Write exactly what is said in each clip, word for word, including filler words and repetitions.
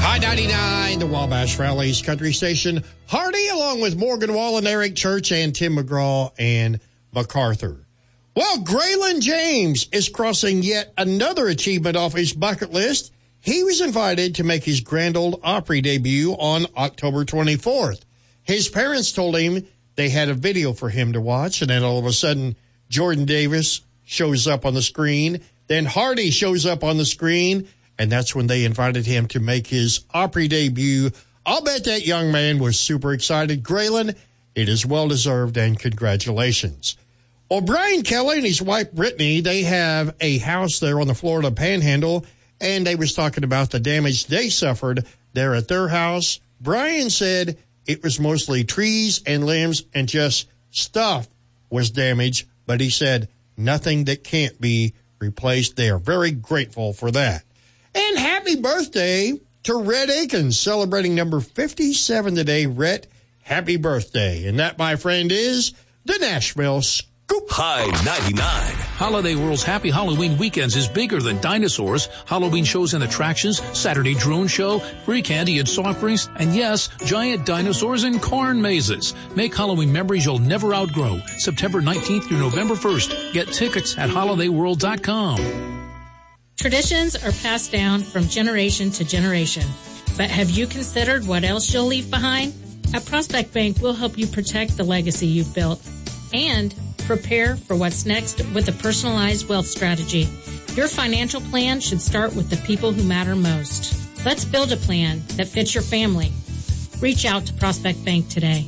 High ninety-nine, the Wabash Valley's country station. Hardy, along with Morgan Wallen, Eric Church, and Tim McGraw and MacArthur. Well, Graylin James is crossing yet another achievement off his bucket list. He was invited to make his Grand Ole Opry debut on October twenty-fourth. His parents told him they had a video for him to watch, and then all of a sudden, Jordan Davis shows up on the screen. Then Hardy shows up on the screen, and that's when they invited him to make his Opry debut. I'll bet that young man was super excited. Graylin, it is well-deserved, and congratulations. Well, Brian Kelly and his wife Brittany, they have a house there on the Florida Panhandle, and they was talking about the damage they suffered there at their house. Brian said it was mostly trees and limbs and just stuff was damaged, but he said nothing that can't be replaced. They are very grateful for that. And happy birthday to Rhett Akins, celebrating number fifty-seven today. Rhett, happy birthday. And that, my friend, is the Nashville Scoop. High ninety-nine. Holiday World's Happy Halloween Weekends is bigger than dinosaurs. Halloween shows and attractions, Saturday drone show, free candy and soft drinks, and yes, giant dinosaurs and corn mazes. Make Halloween memories you'll never outgrow. September nineteenth through November first. Get tickets at holiday world dot com. Traditions are passed down from generation to generation. But have you considered what else you'll leave behind? At Prospect Bank, we'll help you protect the legacy you've built and prepare for what's next with a personalized wealth strategy. Your financial plan should start with the people who matter most. Let's build a plan that fits your family. Reach out to Prospect Bank today.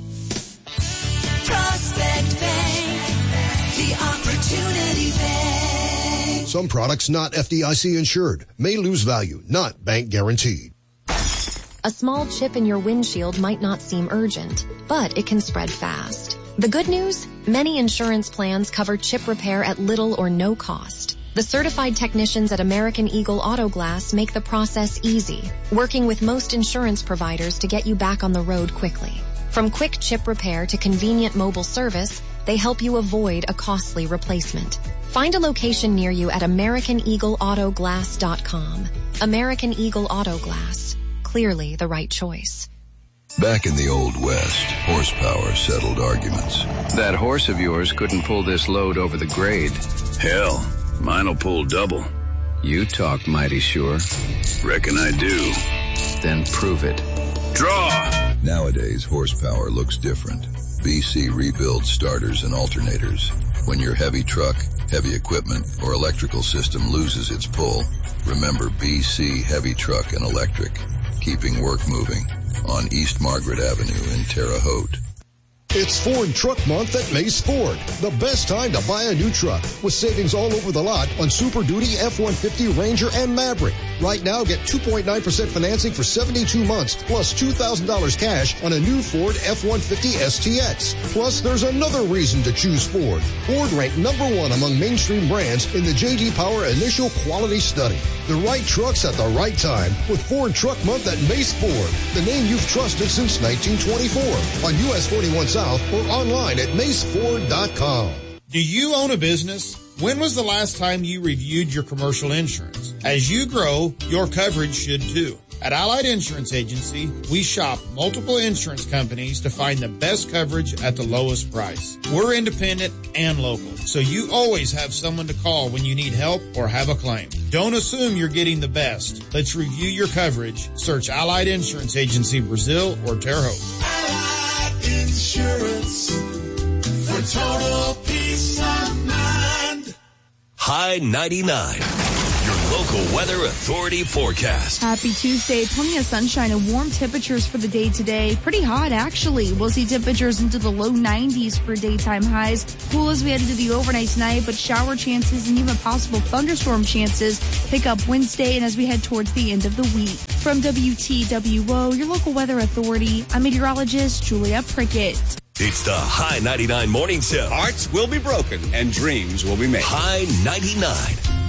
Prospect Bank, the opportunity bank. Some products not F D I C insured may lose value, not bank guaranteed. A small chip in your windshield might not seem urgent, but it can spread fast. The good news? Many insurance plans cover chip repair at little or no cost. The certified technicians at American Eagle Auto Glass make the process easy, working with most insurance providers to get you back on the road quickly. From quick chip repair to convenient mobile service, they help you avoid a costly replacement. Find a location near you at american eagle auto glass dot com. American Eagle Auto Glass. Clearly the right choice. Back in the Old West, horsepower settled arguments. That horse of yours couldn't pull this load over the grade. Hell, mine'll pull double. You talk mighty sure. Reckon I do. Then prove it. Draw! Nowadays, horsepower looks different. B C rebuilds starters and alternators. When your heavy truck, heavy equipment, or electrical system loses its pull, remember B C Heavy Truck and Electric, keeping work moving on East Margaret Avenue in Terre Haute. It's Ford Truck Month at Mace Ford. The best time to buy a new truck with savings all over the lot on Super Duty, F one fifty, Ranger, and Maverick. Right now, get two point nine percent financing for seventy-two months plus two thousand dollars cash on a new Ford F one fifty S T X. Plus, there's another reason to choose Ford. Ford ranked number one among mainstream brands in the J D Power Initial Quality Study. The right trucks at the right time with Ford Truck Month at Mace Ford, the name you've trusted since nineteen twenty-four. On U S forty-one South or online at mace ford dot com. Do you own a business? When was the last time you reviewed your commercial insurance? As you grow, your coverage should too. At Allied Insurance Agency, we shop multiple insurance companies to find the best coverage at the lowest price. We're independent and local, so you always have someone to call when you need help or have a claim. Don't assume you're getting the best. Let's review your coverage. Search Allied Insurance Agency, Brazil or Terre Haute. Allied Insurance for total peace of mind. High ninety-nine. Your local weather authority forecast. Happy Tuesday. Plenty of sunshine and warm temperatures for the day today. Pretty hot, actually. We'll see temperatures into the low nineties for daytime highs. Cool as we head into the overnight tonight, but shower chances and even possible thunderstorm chances pick up Wednesday and as we head towards the end of the week. From W T W O, your local weather authority, I'm meteorologist Julia Prickett. It's the High ninety-nine Morning Show. Hearts will be broken and dreams will be made. High ninety-nine.